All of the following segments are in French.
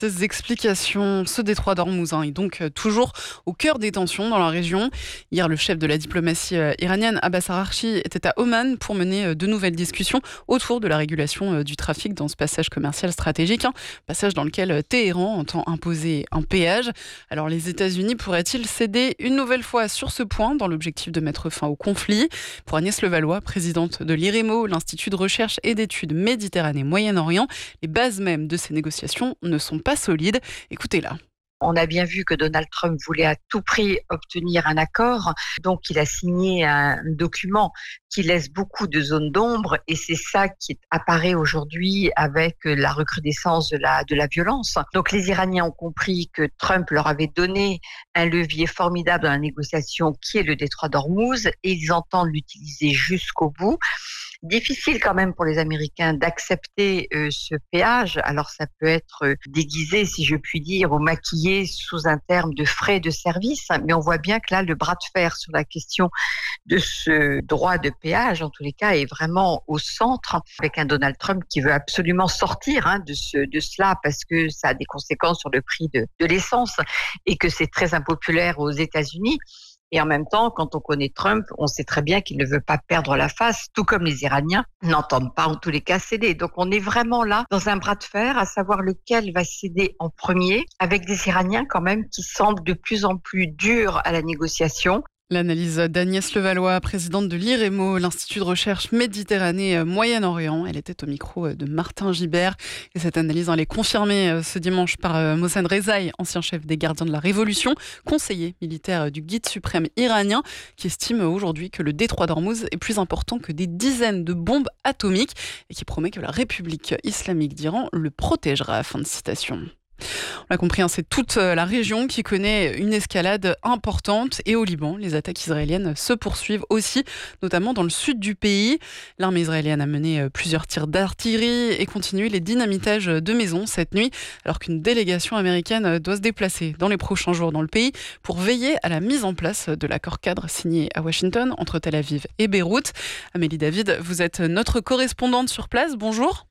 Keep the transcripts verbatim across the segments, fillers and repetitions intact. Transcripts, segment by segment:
Ces explications, ce détroit d'Ormuz hein, est donc euh, toujours au cœur des tensions dans la région. Hier, le chef de la diplomatie euh, iranienne, Abbas Araghchi, était à Oman pour mener euh, de nouvelles discussions autour de la régulation euh, du trafic dans ce passage commercial stratégique, hein, passage dans lequel euh, Téhéran entend imposer un péage. Alors les États-Unis pourraient-ils céder une nouvelle fois sur ce point dans l'objectif de mettre fin au conflit? Pour Agnès Levallois, présidente de l'IREMO, l'Institut de recherche et d'études Méditerranée-Moyen-Orient, les bases mêmes de ces négociations ne sont pas solide. Écoutez-la. On a bien vu que Donald Trump voulait à tout prix obtenir un accord, donc il a signé un document qui laisse beaucoup de zones d'ombre et c'est ça qui apparaît aujourd'hui avec la recrudescence de la, de la violence. Donc les Iraniens ont compris que Trump leur avait donné un levier formidable dans la négociation qui est le détroit d'Ormuz et ils entendent l'utiliser jusqu'au bout. Difficile quand même pour les Américains d'accepter euh, ce péage. Alors ça peut être euh, déguisé, si je puis dire, ou maquillé sous un terme de frais de service, mais on voit bien que là, le bras de fer sur la question de ce droit de péage, en tous les cas, est vraiment au centre, avec un Donald Trump qui veut absolument sortir hein, de, ce, de cela, parce que ça a des conséquences sur le prix de, de l'essence et que c'est très impopulaire aux États-Unis. Et en même temps, quand on connaît Trump, on sait très bien qu'il ne veut pas perdre la face, tout comme les Iraniens n'entendent pas en tous les cas céder. Donc on est vraiment là dans un bras de fer, à savoir lequel va céder en premier, avec des Iraniens quand même qui semblent de plus en plus durs à la négociation. L'analyse d'Agnès Levallois, présidente de l'IREMO, l'Institut de recherche Méditerranée-Moyen-Orient. Elle était au micro de Martin Gibert. Et cette analyse, elle est confirmée ce dimanche par Mohsen Rezaï, ancien chef des gardiens de la Révolution, conseiller militaire du guide suprême iranien, qui estime aujourd'hui que le détroit d'Ormuz est plus important que des dizaines de bombes atomiques et qui promet que la République islamique d'Iran le protégera. Fin de citation. On l'a compris, hein, c'est toute la région qui connaît une escalade importante. Et au Liban, les attaques israéliennes se poursuivent aussi, notamment dans le sud du pays. L'armée israélienne a mené plusieurs tirs d'artillerie et continué les dynamitages de maisons cette nuit, alors qu'une délégation américaine doit se déplacer dans les prochains jours dans le pays pour veiller à la mise en place de l'accord cadre signé à Washington entre Tel Aviv et Beyrouth. Amélie David, vous êtes notre correspondante sur place. Bonjour.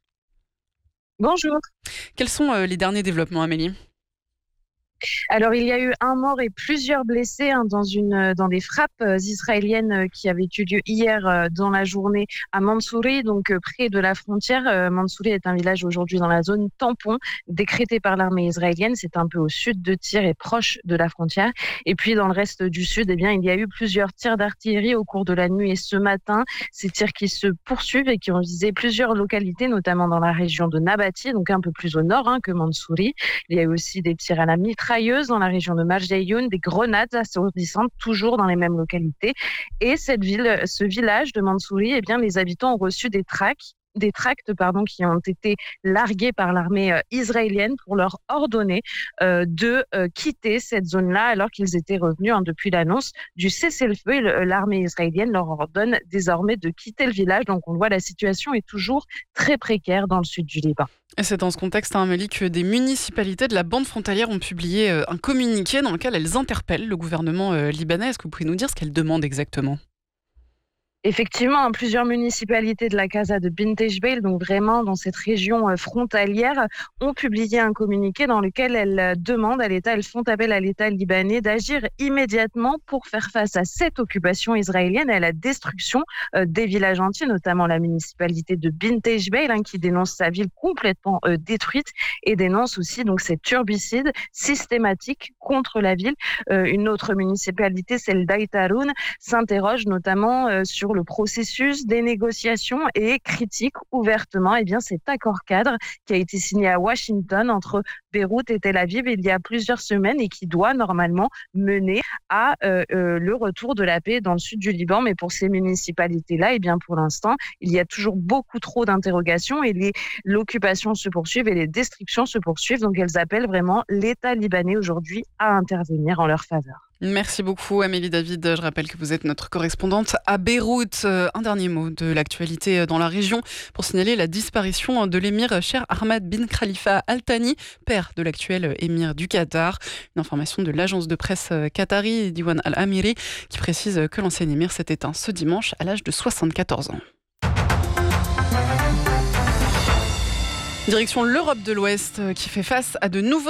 Bonjour. Quels sont les derniers développements, Amélie ? Alors, il y a eu un mort et plusieurs blessés hein, dans, une, dans des frappes euh, israéliennes euh, qui avaient eu lieu hier euh, dans la journée à Mansouri, donc euh, près de la frontière. Euh, Mansouri est un village aujourd'hui dans la zone tampon décrétée par l'armée israélienne. C'est un peu au sud de Tyr et proche de la frontière. Et puis, dans le reste du sud, eh bien, il y a eu plusieurs tirs d'artillerie au cours de la nuit et ce matin. Ces tirs qui se poursuivent et qui ont visé plusieurs localités, notamment dans la région de Nabati, donc un peu plus au nord hein, que Mansouri. Il y a eu aussi des tirs à la mitrailleuse dans la région de Majdayoun, des grenades assourdissantes toujours dans les mêmes localités. Et cette ville, ce village de Mansouri, eh bien, les habitants ont reçu des tracts des tracts pardon, qui ont été largués par l'armée euh, israélienne pour leur ordonner euh, de euh, quitter cette zone-là alors qu'ils étaient revenus hein, depuis l'annonce du cessez-le-feu. Et le, l'armée israélienne leur ordonne désormais de quitter le village. Donc on le voit, la situation est toujours très précaire dans le sud du Liban. Et c'est dans ce contexte, hein, Amélie, que des municipalités de la bande frontalière ont publié euh, un communiqué dans lequel elles interpellent le gouvernement euh, libanais. Est-ce que vous pouvez nous dire ce qu'elles demandent exactement ? Effectivement, plusieurs municipalités de la Casa de Bint Jbeil, donc vraiment dans cette région frontalière, ont publié un communiqué dans lequel elles demandent à l'État, elles font appel à l'État libanais d'agir immédiatement pour faire face à cette occupation israélienne et à la destruction des villages entiers, notamment la municipalité de Bint Jbeil, hein, qui dénonce sa ville complètement euh, détruite et dénonce aussi donc cet herbicide systématique contre la ville. Euh, une autre municipalité, celle d'Aïtaroun, s'interroge notamment euh, sur le processus des négociations et critique ouvertement eh bien, cet accord cadre qui a été signé à Washington entre Beyrouth et Tel Aviv il y a plusieurs semaines et qui doit normalement mener à euh, euh, le retour de la paix dans le sud du Liban. Mais pour ces municipalités-là, eh bien, pour l'instant, il y a toujours beaucoup trop d'interrogations et les, l'occupation se poursuit et les destructions se poursuivent. Donc elles appellent vraiment l'État libanais aujourd'hui à intervenir en leur faveur. Merci beaucoup Amélie David. Je rappelle que vous êtes notre correspondante à Beyrouth. Un dernier mot de l'actualité dans la région pour signaler la disparition de l'émir Cheikh Ahmed bin Khalifa Al Thani, père de l'actuel émir du Qatar. Une information de l'agence de presse qatari Diwan Al Amiri qui précise que l'ancien émir s'est éteint ce dimanche à l'âge de soixante-quatorze ans. Direction l'Europe de l'Ouest qui fait face à de nouveaux